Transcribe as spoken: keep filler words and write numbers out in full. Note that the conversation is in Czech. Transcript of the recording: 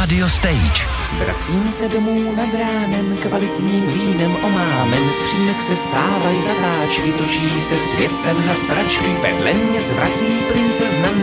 Radio Stage. Vracím se domů nad ránem, kvalitním vínem omámen, z přímek se stávají zatáčky, točí se svět sem na sračky, vedle mě zvrací princezna